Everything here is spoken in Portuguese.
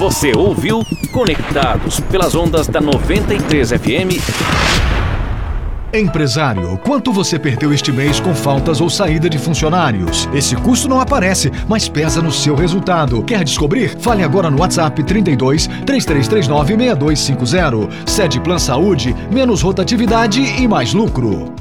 Você ouviu Conectados pelas ondas da 93 FM. Empresário, quanto você perdeu este mês com faltas ou saída de funcionários? Esse custo não aparece, mas pesa no seu resultado. Quer descobrir? Fale agora no WhatsApp 32 3339 6250. Sede Plan Saúde, menos rotatividade e mais lucro.